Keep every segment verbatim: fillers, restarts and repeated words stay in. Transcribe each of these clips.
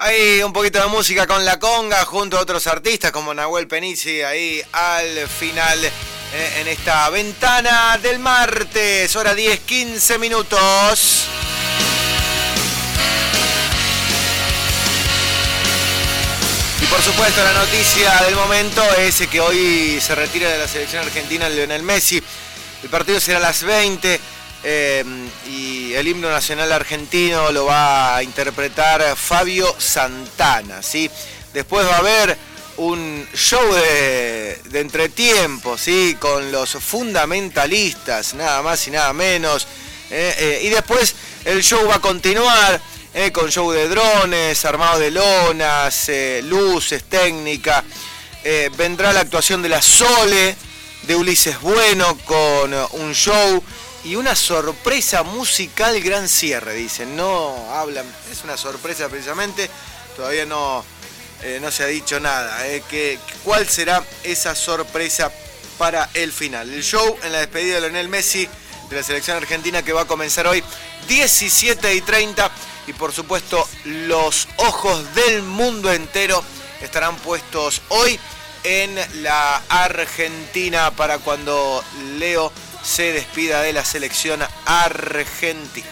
Ahí un poquito de música con La Conga junto a otros artistas como Nahuel Penici ahí al final eh, en esta ventana del martes, hora diez, quince minutos. Y por supuesto la noticia del momento es que hoy se retira de la selección argentina Lionel Messi. El partido será a las veinte. Eh, y el himno nacional argentino lo va a interpretar Fabio Santana, ¿sí? Después va a haber un show de, de entretiempo, ¿sí? Con los fundamentalistas, nada más y nada menos. Eh, eh, y después el show va a continuar eh, con show de drones, armado de lonas, eh, luces, técnica. Eh, vendrá la actuación de la Sole, de Ulises Bueno, con un show y una sorpresa musical gran cierre, dicen. No hablan, es una sorpresa precisamente, todavía no, eh, no se ha dicho nada. Eh, que, ¿Cuál será esa sorpresa para el final? El show en la despedida de Lionel Messi de la selección argentina que va a comenzar hoy diecisiete y treinta y por supuesto los ojos del mundo entero estarán puestos hoy en la Argentina para cuando Leo se despida de la selección argentina.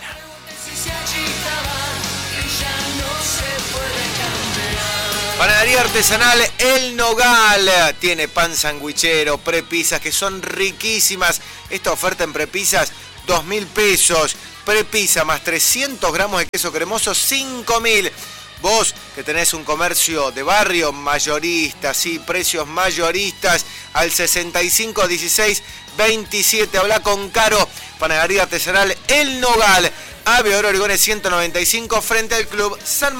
Panadería artesanal El Nogal tiene pan sandwichero, prepisas que son riquísimas. Esta oferta en prepisas, dos mil pesos. Prepisa más trescientos gramos de queso cremoso, cinco mil. Vos que tenés un comercio de barrio mayorista, sí, precios mayoristas al sesenta y cinco dieciséis veintisiete. Habla con Caro. Panadería artesanal El Nogal, Avenida Oregones ciento noventa y cinco frente al Club San Martín.